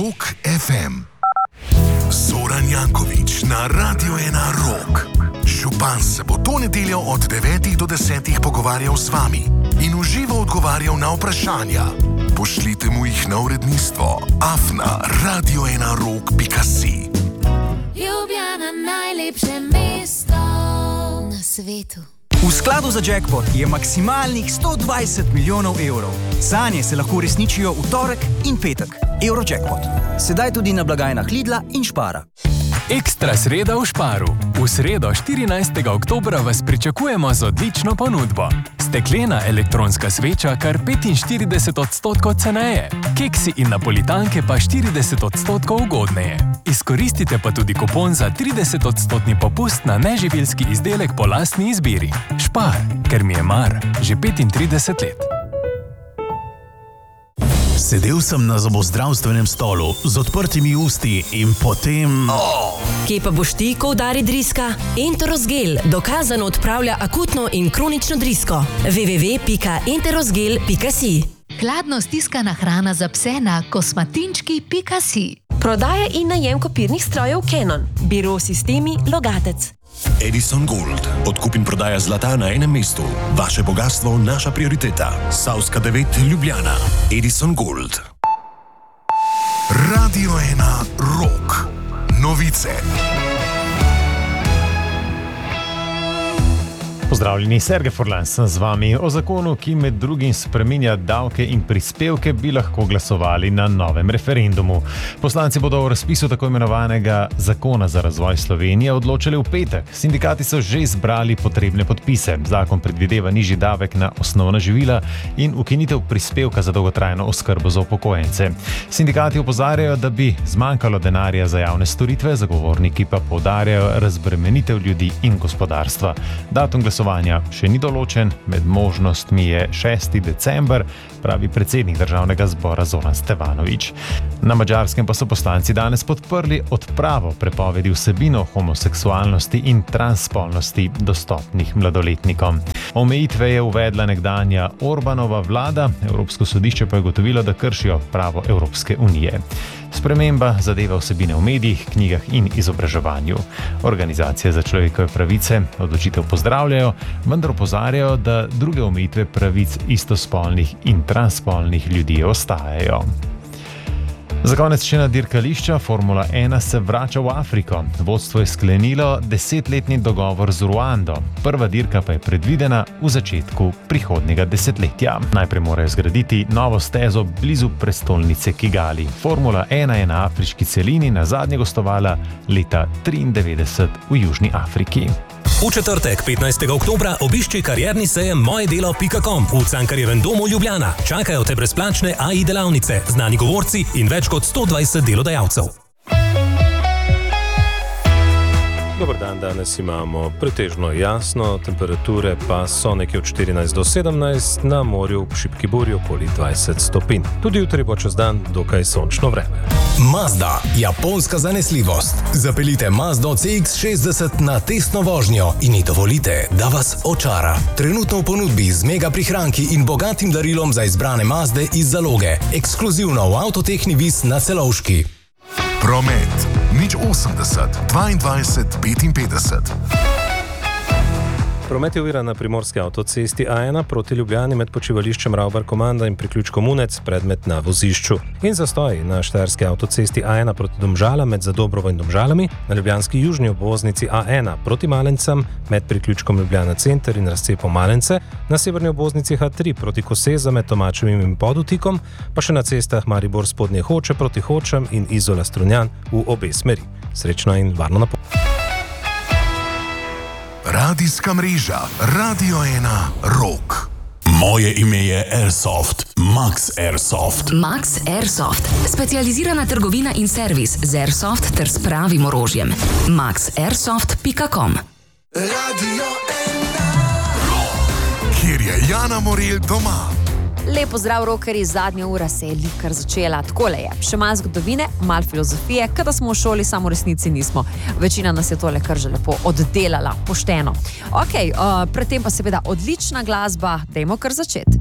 Rock FM. Zoran Janković na Radio 1 Rock. Župan se bo to nedeljo od 9 do 10 pogovarjal z vami in v živo odgovarjal na vprašanja. Pošljite mu jih na uredništvo afna@radio1rock.si. Ljubljana, najlepše mesto na svetu. V skladu za jackpot je maksimalnih 120 milijonov evrov. Sanje se lahko uresničijo v torek in petek. Eurojackpot. Sedaj tudi na blagajnah Lidla in Spara. Ekstra sreda v Sparu. V sredo 14. oktobra vas pričakujemo z odlično ponudbo. Steklena elektronska sveča kar 45% ceneje. Keksi in napolitanke pa 40% ugodneje. Izkoristite pa tudi kupon za 30% popust na neživilski izdelek po lastni izbiri. Spar, ker mi je mar, že 35 let. Sedel sem na zobozdravstvenem stolu z odprtimi usti in potem... Kje pa boš ti, ko udari driska? Enterosgel dokazano odpravlja akutno in kronično drisko. www.enterosgel.si. Hladno stiskana hrana za pse na kosmatinčki.si. Prodaja in najem kopirnih strojev Canon. Biro Sistemi Logatec. Edison Gold. Odkup in prodaja zlata na enem mestu. Vaše bogastvo, naša prioriteta. Savska 9, Ljubljana. Edison Gold. Radio 1 Rock. Novice. Pozdravljeni, Sergej Furlan sem z vami. O zakonu, ki med drugim spreminja davke in prispevke, bi lahko glasovali na novem referendumu. Poslanci bodo o razpisu tako imenovanega zakona za razvoj Slovenije odločali v petek. Sindikati so že zbrali potrebne podpise. Zakon predvideva nižji davek na osnovna živila in ukinitev prispevka za dolgotrajno oskrbo za upokojence. Sindikati opozarjajo, da bi zmanjkalo denarja za javne storitve, zagovorniki pa poudarjajo razbremenitev ljudi in gospodarstva. Datum glasovanja še ni določen, med možnostmi je 6. december, pravi predsednik Državnega zbora Zoran Stevanović. Na Madžarskem pa so poslanci danes podprli odpravo prepovedi vsebino homoseksualnosti in transspolnosti dostopnih mladoletnikom. Omejitve je uvedla nekdanja Orbanova vlada, Evropsko sodišče pa je ugotovilo, da kršijo pravo Evropske unije. Sprememba zadeva vsebine v medijih, knjigah in izobraževanju. Organizacije za človekove pravice odločitev pozdravljajo, vendar opozarjajo, da druge omejitve pravic istospolnih in transspolnih ljudi ostajajo. Za konec še na dirkališča. Formula 1 se vrača v Afriko. Vodstvo je sklenilo 10-letni dogovor z Ruando. Prva dirka pa je predvidena v začetku prihodnjega desetletja. Najprej morajo zgraditi novo stezo blizu prestolnice Kigali. Formula 1 je na afriški celini nazadnje gostovala leta 1993 v Južni Afriki. V četrtek, 15. oktobra, obišči karierni sejem mojedelo.com v Cankarjevem domu Ljubljana. Čakajo te brezplačne AI delavnice, znani govorci in več kot 120 delodajalcev. Dobar dan, danes imamo pretežno jasno, temperature pa so nekje od 14 do 17, na morju v šibki burji okoli 20 stopinj. Tudi jutri bo čez dan dokaj sončno vreme. Mazda, japonska zanesljivost. Zapeljite Mazdo CX-60 na testno vožnjo in ji dovolite, da vas očara. Trenutno v ponudbi z mega prihranki in bogatim darilom za izbrane Mazde iz zaloge. Ekskluzivno v Avtotehni Vis na Celovški. Promet 080 22 55. Promet je oviran na primorski avtocesti A1 proti Ljubljani med počivališčem Ravbar-Komanda in priključkom Unec, predmet na vozišču. In zastoj na štajerski avtocesti A1 proti Domžalam med Zadobrovo in Domžalami, na ljubljanski južni obvoznici A1 proti Malencem med priključkom Ljubljana Center in razcepom Malence, na severni obvoznici H3 proti Koseza med Tomačevim in Podutikom, pa še na cestah Maribor Spodnje Hoče proti Hočem in Izola Strunjan v obe smeri. Srečno in varno na pot. Radijska mreža Radio 1 Rock. Moje ime je Airsoft, Max Airsoft. Max Airsoft, specializirana trgovina in servis z Airsoft ter s pravim orožjem. maxairsoft.com. Radio 1 Rock, kjer je Jana Morel doma. Lep pozdrav, rockerji, zadnja ura se je kar začela. Takole je, še malo zgodovine, malo filozofije, kada smo v šoli, samo v resnici nismo. Večina nas je tole kar že lepo oddelala, pošteno. Ok, predtem pa seveda odlična glasba, dajmo kar začeti.